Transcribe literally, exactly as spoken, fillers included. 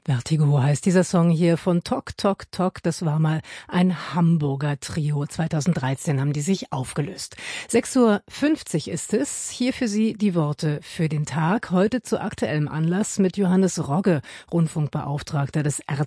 Vertigo heißt dieser Song hier von Tok Tok Tok. Das war mal ein Hamburger Trio. zweitausenddreizehn haben die sich aufgelöst. sechs Uhr fünfzig ist es. Hier für Sie die Worte für den Tag. Heute zu aktuellem Anlass mit Johannes Rogge, Rundfunkbeauftragter des R